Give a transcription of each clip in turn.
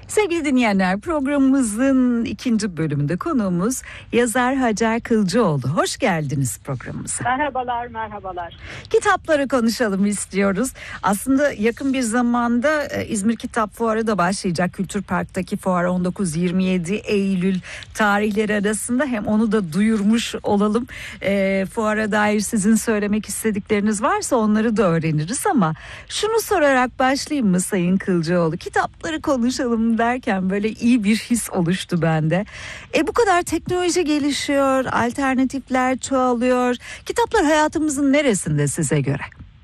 Sevgili dinleyenler, programımızın ikinci bölümünde konuğumuz yazar Hacer Kılcıoğlu. Hoş geldiniz programımıza. Merhabalar. Kitapları konuşalım istiyoruz. Aslında yakın bir zamanda İzmir Kitap Fuarı da başlayacak. Kültür Park'taki fuar 19-27 Eylül tarihleri arasında, hem onu da duyurmuş olalım. Fuara dair sizin söylemek istedikleriniz varsa onları da öğreniriz ama şunu sorarak başlayayım mı Sayın Kılcıoğlu? Kitapları konuşalım derken böyle iyi bir his oluştu bende. Bu kadar teknoloji gelişiyor, alternatifler çoğalıyor. Kitaplar hayatımızın neresinde size göre?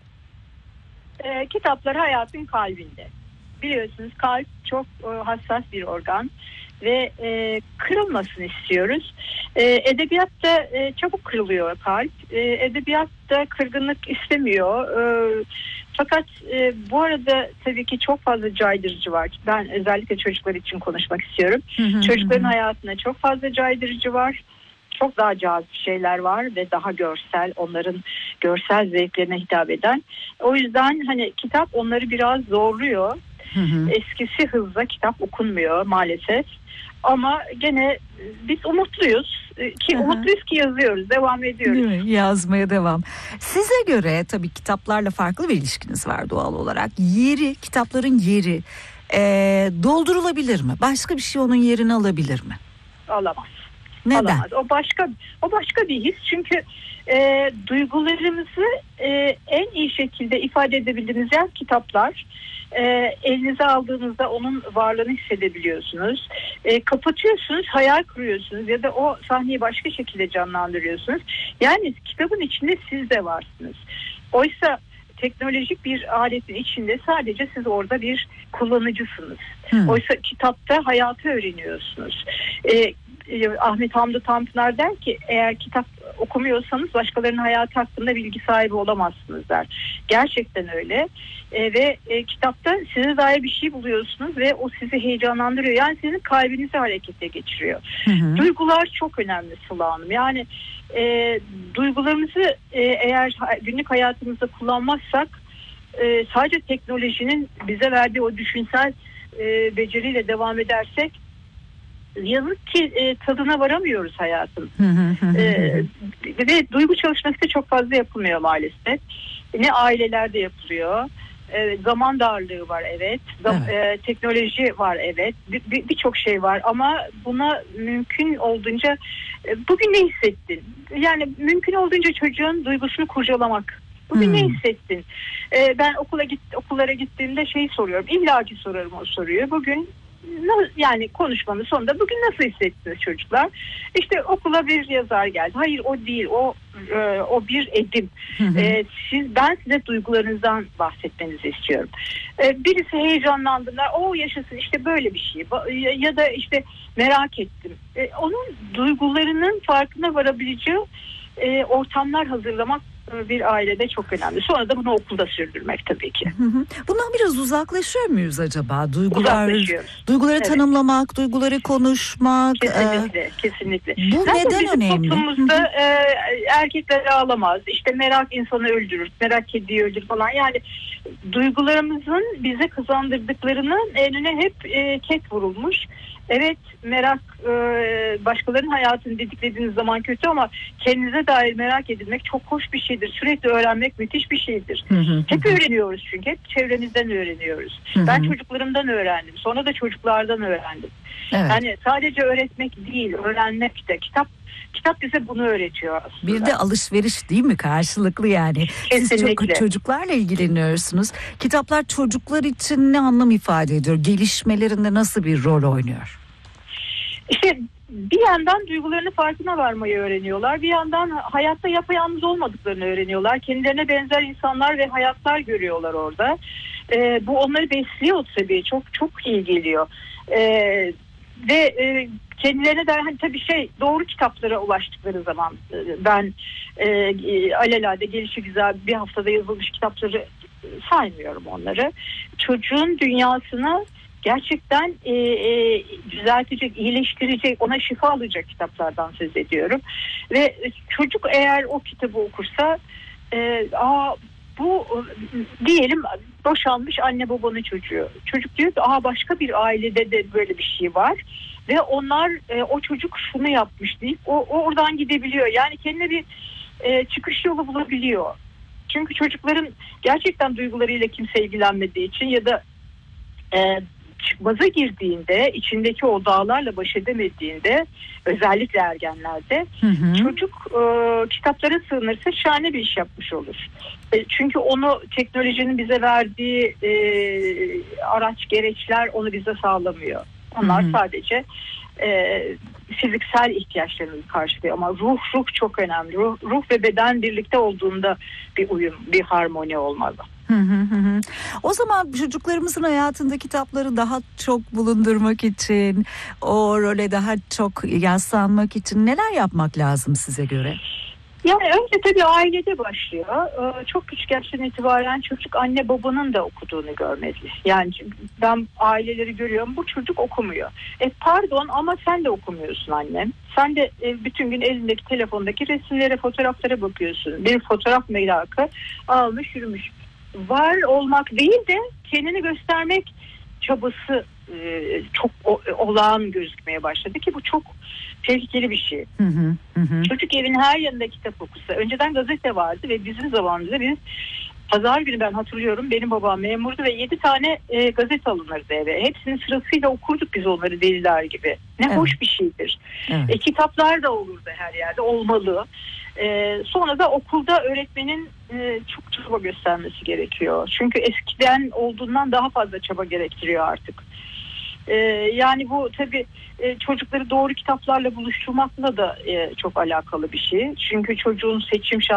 Kitaplar hayatın kalbinde. Biliyorsunuz kalp çok hassas bir organ ve kırılmasını istiyoruz. Edebiyatta çabuk kırılıyor kalp. Edebiyatta kırgınlık istemiyor. Fakat bu arada tabii ki çok fazla caydırıcı var. Ben özellikle çocuklar için konuşmak istiyorum. Çocukların hayatında çok fazla caydırıcı var. Çok daha cazip şeyler var ve daha görsel, onların görsel zevklerine hitap eden. O yüzden hani kitap onları biraz zorluyor. Eskisi hızla kitap okunmuyor maalesef. Ama gene biz umutluyuz ki umutluyuz ki yazıyoruz, devam ediyoruz. Değil mi? Yazmaya devam. Size göre tabii kitaplarla farklı bir ilişkiniz var doğal olarak. Kitapların yeri doldurulabilir mi? Başka bir şey onun yerini alabilir mi? Alamaz. Neden? Alamaz. O başka bir his. Çünkü duygularımızı en iyi şekilde ifade edebildiğiniz yer kitaplar. Elinize aldığınızda onun varlığını hissedebiliyorsunuz. Kapatıyorsunuz, hayal kuruyorsunuz ya da o sahneyi başka şekilde canlandırıyorsunuz. Yani kitabın içinde siz de varsınız. Oysa teknolojik bir aletin içinde sadece siz orada bir kullanıcısınız. Oysa kitapta hayatı öğreniyorsunuz. Ahmet Hamdi Tanpınar der ki, eğer kitap okumuyorsanız başkalarının hayatı hakkında bilgi sahibi olamazsınız der. Gerçekten öyle. Ve kitapta size dair bir şey buluyorsunuz ve o sizi heyecanlandırıyor. Yani sizin kalbinizi harekete geçiriyor. Duygular çok önemli Sıla Hanım. Yani duygularımızı eğer günlük hayatımızda kullanmazsak, sadece teknolojinin bize verdiği o düşünsel beceriyle devam edersek, yazık ki tadına varamıyoruz hayatın. Ve duygu çalışması da çok fazla yapılmıyor maalesef. Ne ailelerde yapılıyor. Zaman darlığı var, evet. Teknoloji var, evet. Birçok şey var ama buna mümkün olduğunca bugün ne hissettin? Yani mümkün olduğunca çocuğun duygusunu kurcalamak. Bugün ne hissettin? Ben okullara gittiğimde soruyorum. İlla ki sorarım o soruyu. Bugün, yani konuşmanın sonunda bugün nasıl hissettiniz çocuklar? İşte okula bir yazar geldi. Hayır, o değil. O bir edim. Ben size duygularınızdan bahsetmenizi istiyorum. Birisi heyecanlandığında o yaşasın işte böyle bir şey. Ya da işte merak ettim. Onun duygularının farkına varabileceği ortamlar hazırlamak bir ailede çok önemli. Sonra da bunu okulda sürdürmek tabii ki. Bundan biraz uzaklaşıyor muyuz acaba? Duyguları evet. Tanımlamak, duyguları konuşmak. Kesinlikle. Bu zaten neden bizim önemli? Toplumumuzda erkekler ağlamaz. İşte merak insanı öldürür. Merak kediyi öldürür falan. Yani duygularımızın bize kazandırdıklarının önüne hep ket vurulmuş. Evet, merak başkalarının hayatını dediklediğiniz zaman kötü ama kendinize dair merak edilmek çok hoş bir şeydir. Sürekli öğrenmek müthiş bir şeydir. Hep öğreniyoruz çünkü. Hep çevremizden öğreniyoruz. Ben çocuklarımdan öğrendim. Sonra da çocuklardan öğrendim. Evet. Yani sadece öğretmek değil, öğrenmek de. Kitap bize bunu öğretiyor aslında. Bir de alışveriş değil mi? Karşılıklı yani. Kesinlikle. Siz çocuklarla ilgileniyorsunuz. Kitaplar çocuklar için ne anlam ifade ediyor? Gelişmelerinde nasıl bir rol oynuyor? İşte bir yandan duygularını farkına varmayı öğreniyorlar. Bir yandan hayatta yapayalnız olmadıklarını öğreniyorlar. Kendilerine benzer insanlar ve hayatlar görüyorlar orada. Bu onları besliyor tabii. Çok çok iyi geliyor. Ve kendilerine de tabii doğru kitaplara ulaştıkları zaman ben alelade gelişigüzel bir haftada yazılmış kitapları saymıyorum onları. Çocuğun dünyasını gerçekten düzeltecek, iyileştirecek, ona şifa alacak kitaplardan söz ediyorum. Ve çocuk eğer o kitabı okursa bu diyelim boşanmış anne babanın çocuğu. Çocuk diyor ki başka bir ailede de böyle bir şey var. Ve onlar o çocuk şunu yapmış deyip o oradan gidebiliyor. Yani kendine bir çıkış yolu bulabiliyor. Çünkü çocukların gerçekten duygularıyla kimse ilgilenmediği için ya da çıkmaza girdiğinde, içindeki o dağlarla baş edemediğinde, özellikle ergenlerde çocuk kitaplara sığınırsa şahane bir iş yapmış olur. Çünkü onu teknolojinin bize verdiği araç gereçler onu bize sağlamıyor. Onlar sadece fiziksel ihtiyaçlarımızı karşılıyor ama ruh çok önemli. Ruh ve beden birlikte olduğunda bir uyum, bir harmoni olmalı. O zaman çocuklarımızın hayatında kitapları daha çok bulundurmak için, o role daha çok yaslanmak için neler yapmak lazım size göre? Yani önce tabii ailede başlıyor. Çok küçük yaştan itibaren çocuk anne babanın da okuduğunu görmeli. Yani ben aileleri görüyorum, bu çocuk okumuyor. Pardon ama sen de okumuyorsun annem. Sen de bütün gün elindeki telefondaki resimlere, fotoğraflara bakıyorsun. Bir fotoğraf merakı almış yürümüş. Var olmak değil de kendini göstermek çabası çok olağan gözükmeye başladı ki bu çok tehlikeli bir şey. Çocuk evin her yanında kitap okusa. Önceden gazete vardı ve bizim zamanımızda biz pazar günü, ben hatırlıyorum, benim babam memurdu ve 7 tane gazete alınırdı eve. Hepsini sırasıyla okurduk biz onları deliler gibi. Ne hoş bir şeydir. Kitaplar da olurdu her yerde, olmalı. Sonra da okulda öğretmenin çok çaba göstermesi gerekiyor. Çünkü eskiden olduğundan daha fazla çaba gerektiriyor artık. Yani bu tabii çocukları doğru kitaplarla buluşturmakla da çok alakalı bir şey. Çünkü çocuğun seçim